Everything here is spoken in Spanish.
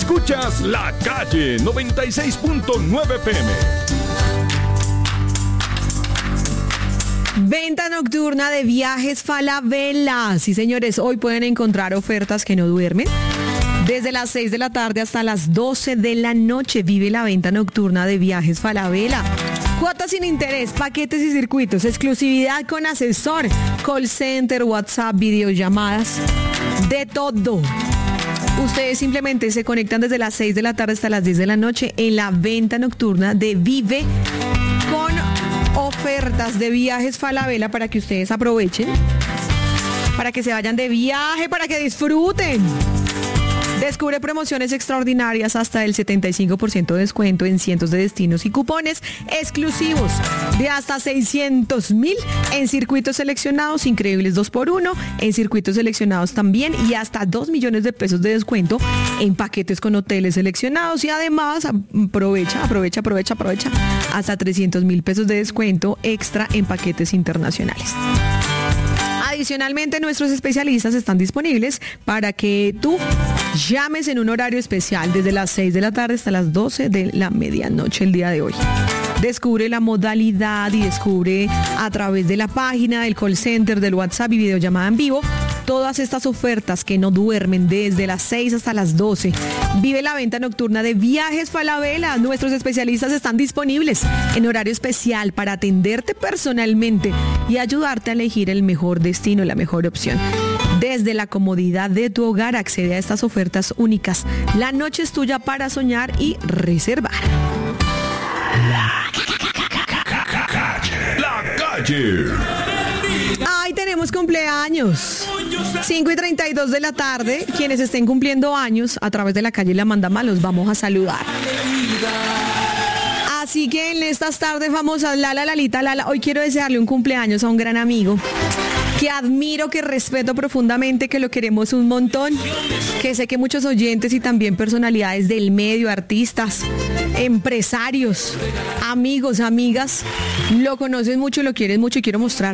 Escuchas La Calle 96.9 PM. Venta nocturna de Viajes Falabella. Sí, señores, hoy pueden encontrar ofertas que no duermen. Desde las 6 de la tarde hasta las 12 de la noche vive la venta nocturna de Viajes Falabella. Cuotas sin interés, paquetes y circuitos, exclusividad con asesor, call center, WhatsApp, videollamadas, de todo. Ustedes simplemente se conectan desde las 6 de la tarde hasta las 10 de la noche en la venta nocturna de Vive con ofertas de Viajes Falabella para que ustedes aprovechen, para que se vayan de viaje, para que disfruten. Descubre promociones extraordinarias hasta el 75% de descuento en cientos de destinos y cupones exclusivos de hasta 600,000 en circuitos seleccionados, increíbles 2x1 en circuitos seleccionados también, y hasta 2 millones de pesos de descuento en paquetes con hoteles seleccionados, y además aprovecha hasta 300,000 pesos de descuento extra en paquetes internacionales. Adicionalmente, nuestros especialistas están disponibles para que tú llames en un horario especial desde las 6 de la tarde hasta las 12 de la medianoche el día de hoy. Descubre la modalidad y descubre a través de la página, del call center, del WhatsApp y videollamada en vivo todas estas ofertas que no duermen desde las 6 hasta las 12. Vive la venta nocturna de Viajes Falabella. Nuestros especialistas están disponibles en horario especial para atenderte personalmente y ayudarte a elegir el mejor destino, la mejor opción. Desde la comodidad de tu hogar, accede a estas ofertas únicas. La noche es tuya para soñar y reservar. La Calle. ¡Ay, tenemos cumpleaños! 5:32 de la tarde. Quienes estén cumpliendo años a través de La Calle La Manda Más los vamos a saludar. Así que en estas tardes famosas, Lalita, hoy quiero desearle un cumpleaños a un gran amigo que admiro, que respeto profundamente, que lo queremos un montón, que sé que muchos oyentes y también personalidades del medio, artistas, empresarios, amigos, amigas, lo conocen mucho, lo quieren mucho, y quiero mostrar